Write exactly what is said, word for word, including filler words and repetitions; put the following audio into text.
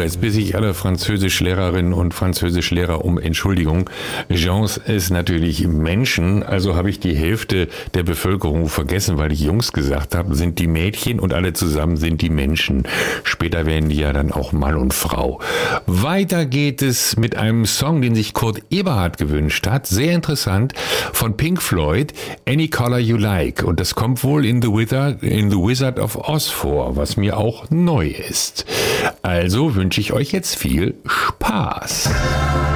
jetzt bitte ich alle Französischlehrerinnen und Französischlehrer um Entschuldigung. Gens ist natürlich Menschen, also habe ich die Hälfte der Bevölkerung vergessen, weil ich Jungs gesagt habe, sind die Mädchen und alle zusammen sind die Menschen. Später werden die ja dann auch Mann und Frau. Weiter geht es mit einem Song, den sich Kurt Eberhardt gewünscht hat. Sehr interessant, von Pink Floyd, Any Color You Like. Und das kommt wohl in The Wizard, in The Wizard of Oz vor, was mir auch neu ist. Also wünsche ich euch jetzt viel Spaß.